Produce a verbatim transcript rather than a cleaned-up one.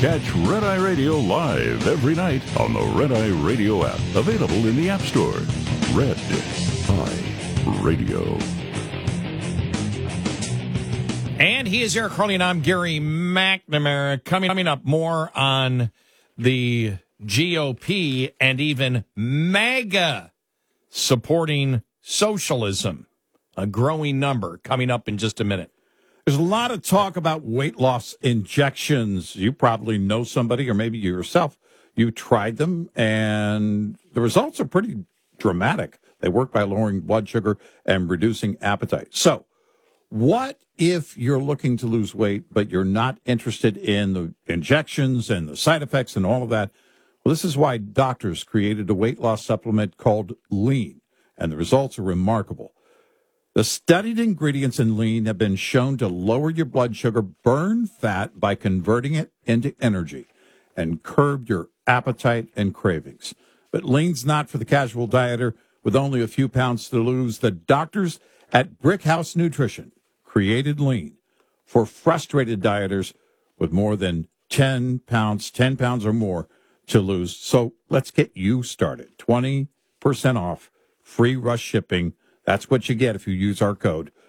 Catch Red Eye Radio live every night on the Red Eye Radio app. Available in the App Store. Red Eye Radio. And he is Eric Harley, and I'm Gary McNamara. Coming, coming up more on the G O P and even MAGA supporting socialism. A growing number coming up in just a minute. There's a lot of talk about weight loss injections. You probably know somebody, or maybe you yourself, you tried them, and the results are pretty dramatic. They work by lowering blood sugar and reducing appetite. So what if you're looking to lose weight, but you're not interested in the injections and the side effects and all of that? Well, this is why doctors created a weight loss supplement called Lean, and the results are remarkable. The studied ingredients in Lean have been shown to lower your blood sugar, burn fat by converting it into energy, and curb your appetite and cravings. But Lean's not for the casual dieter with only a few pounds to lose. The doctors at Brick House Nutrition created Lean for frustrated dieters with more than ten pounds, ten pounds or more to lose. So let's get you started. twenty percent off, free rush shipping. That's what you get if you use our code,